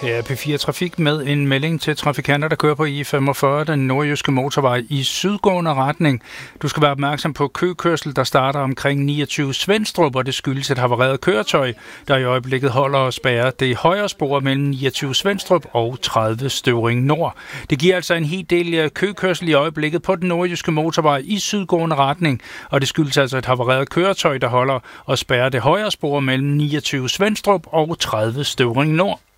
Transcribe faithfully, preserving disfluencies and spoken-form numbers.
Her er P fire Trafik med en melding til trafikanter, der kører på I femogfyrre, den nordjyske motorvej i sydgående retning. Du skal være opmærksom på køkørsel, der starter omkring niogtyve Svendstrup, og det skyldes et havareret køretøj, der i øjeblikket holder og spærrer det højre spor mellem niogtyve Svendstrup og tredive Støvring Nord. Det giver altså en hel del køkørsel i øjeblikket på den nordjyske motorvej i sydgående retning, og det skyldes altså et havareret køretøj, der holder og spærrer det højre spor mellem niogtyve Svendstrup og tredive Støvring Nord.